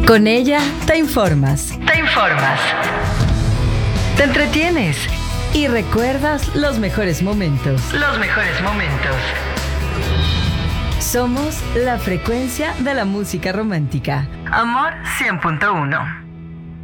Con ella te informas. Te entretienes y recuerdas los mejores momentos. Somos la frecuencia de la música romántica. Amor 100.1.